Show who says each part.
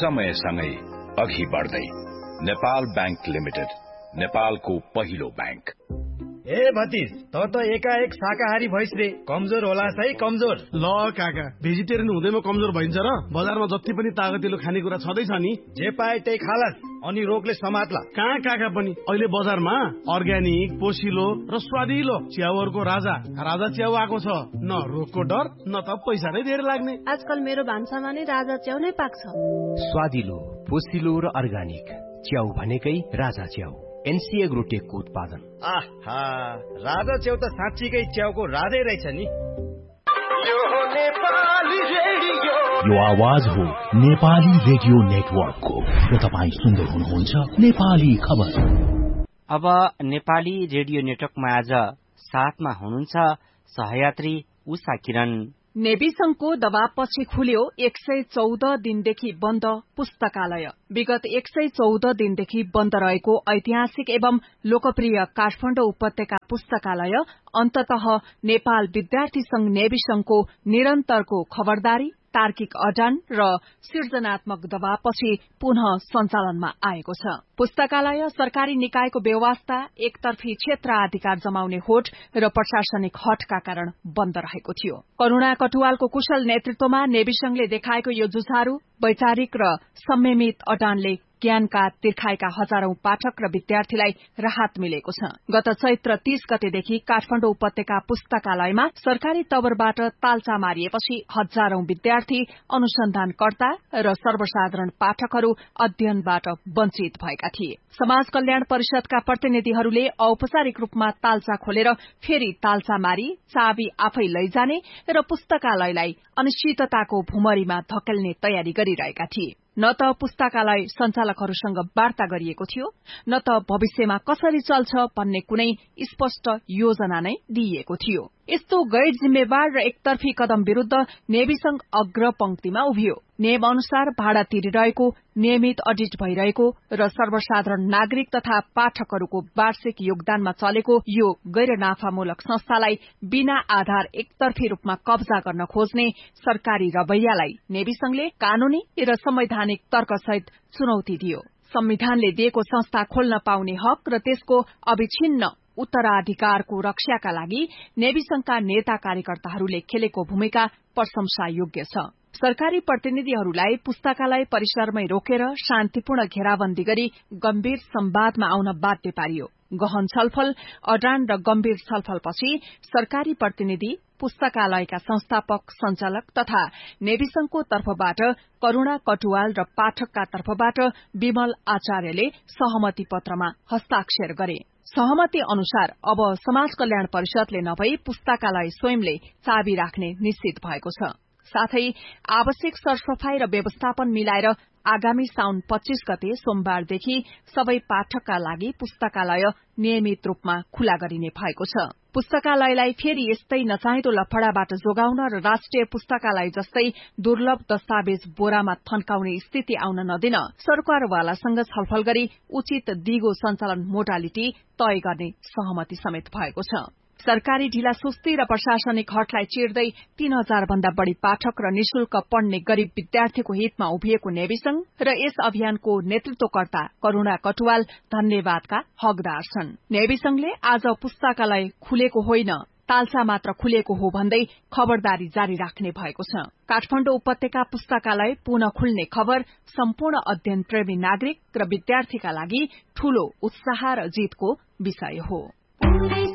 Speaker 1: समयसँगै अघि बढ्दै नेपाल बैंक लिमिटेड, नेपालको पहिलो बैंक।
Speaker 2: ए भतिज, त एकाएक शाकाहारी भइस रे, कमजोर होला है कमजोर।
Speaker 3: ल काका, भेजिटेरियन हुँदैमा कमजोर भइन्छ र? बजारमा जति पनि तागतिलो खानेकुरा छँदैछ नि,
Speaker 2: जे पाए त्यही खालास, अनि रोगले समात्ला।
Speaker 3: कहाँ काका पनि अहिले बजारमा अर्ग्यानिक, पोसिलो र स्वादिलो च्याउहरूको राजा च्याउ आएको छ। न रोगको डर, न त पैसा नै धेरै लाग्ने।
Speaker 4: आजकल मेरो भान्सामा नै राजा च्याउ नै पाक्छ।
Speaker 5: स्वादिलो, पोसिलो र अर्ग्यानिक च्याउ भनेकै राजा च्याउ। एनसी एग्रोटेकको उत्पादन।
Speaker 2: आहा, राजा च्याउ त साँच्चीकै च्याउको राजै रहेछ नि।
Speaker 6: यो आवाज हो नेपाली रेडियो नेटवर्कको र तपाईँ सुन्दै हुनुहुन्छ नेपाली खबर।
Speaker 7: अब नेपाली रेडियो नेटवर्कमा आज साथमा हुनुहुन्छ सहयात्री उषा किरण।
Speaker 8: नेभी संघको दबावपछि खुल्यो 114 दिनदेखि बन्द पुस्तकालय। विगत 114 दिनदेखि बन्द रहेको ऐतिहासिक एवं लोकप्रिय काठमाडौँ उपत्यका पुस्तकालय अन्ततः नेपाल विद्यार्थी संघ नेभी संघको निरन्तरको खबरदारी, तार्किक अडान र सृजनात्मक दबावपछि पुनः सञ्चालनमा आएको छ। पुस्तकालय सरकारी निकायको व्यवस्था, एकतर्फी क्षेत्राधिकार जमाउने होड र प्रशासनिक हटका कारण बन्द रहेको थियो। करूणा कटुवालको कुशल नेतृत्वमा नेभी संघले देखाएको यो जुझारू, वैचारिक र संयमित अडानले ज्ञानका तिर्खाएका हजारौं पाठक र विद्यार्थीलाई राहत मिलेको छ। गत चैत्र 30 गतेदेखि काठमाडौँ उपत्यका पुस्तकालयमा सरकारी तवरबाट तालचा मारिएपछि हजारौं विद्यार्थी, अनुसन्धानकर्ता र सर्वसाधारण पाठकहरू अध्ययनबाट वञ्चित भएका थिए। समाज कल्याण परिषदका प्रतिनिधिहरूले औपचारिक रूपमा तालचा खोलेर फेरि तालचा मारी चाबी आफै लैजाने र पुस्तकालयलाई अनिश्चितताको भुमरीमा धकेल्ने तयारी गरिरहेका थिए। न त पुस्तकालय सञ्चालकहरूसँग वार्ता गरिएको थियो, न त भविष्यमा कसरी चल्छ भन्ने कुनै स्पष्ट योजना नै दिइएको थियो। यस्तो गैर जिम्मेवार र एकतर्फी कदम विरूद्ध नेभी संघ अग्रपंक्तिमा उभियो। नियम अनुसार भाडा तिरिरहेको, नियमित अडिट भइरहेको र सर्वसाधारण नागरिक तथा पाठकहरूको वार्षिक योगदानमा चलेको यो गैर नाफामूलक संस्थालाई बिना आधार एकतर्फी रूपमा कब्जा गर्न खोज्ने सरकारी रवैयालाई नेभी संघले कानूनी र संवैधानिक तर्कसहित चुनौती दियो। संविधानले दिएको संस्था खोल्न पाउने हक र त्यसको अविच्छिन्न उत्तराधिकारको रक्षाका लागि नेभी संघका नेता कार्यकर्ताहरूले खेलेको भूमिका प्रशंसा योग्य छ। सरकारी प्रतिनिधिहरूलाई पुस्तकालय परिसरमै रोकेर शान्तिपूर्ण घेराबन्दी गरी गम्भीर संवादमा आउन बाध्य पारियो। गहन छलफल, अडान र गम्भीर छलफलपछि सरकारी प्रतिनिधि, पुस्तकालयका संस्थापक, संचालक तथा नेभी संघको तर्फबाट करूणा कटुवाल र पाठकका तर्फबाट विमल आचार्यले सहमति पत्रमा हस्ताक्षर गरे। सहमति अनुसार अब समाज कल्याण परिषदले नभई पुस्तकालय स्वयंले चाबी राख्ने निश्चित भएको छ। साथै आवश्यक सरसफाई र व्यवस्थापन मिलाएर आगामी साउन 25 गते सोमबारदेखि सबै पाठकका लागि पुस्तकालय नियमित रूपमा खुला गरिने भएको छ। पुस्तकालयलाई फेरि यस्तै नचाहिँदो लफडाबाट जोगाउन र राष्ट्रिय पुस्तकालय जस्तै दुर्लभ दस्तावेज बोरामा थन्काउने स्थिति आउन नदिन सरकारवालासँग छलफल गरी उचित दिगो सञ्चालन मोडालिटी तय गर्ने सहमति समेत भएको छ। सरकारी ढिलासुस्ती र प्रशासनिक हटलाई चिर्दै 3000 भन्दा बढ़ी पाठक र निशुल्क पढ्ने गरीब विद्यार्थीको हितमा उभिएको नेभी संघ र यस अभियानको नेतृत्वकर्ता करूणा कटुवाल धन्यवादका हकदार छन्। नेभी संघले आज पुस्तकालय खुलेको होइन, तालचा मात्र खुलेको हो भन्दै खबरदारी जारी राख्ने भएको छ। काठमाडौँ उपत्यका पुस्तकालय पुनः खुल्ने खबर सम्पूर्ण अध्ययन प्रेमी नागरिक र विद्यार्थीका लागि ठूलो उत्साह र जितको विषय हो।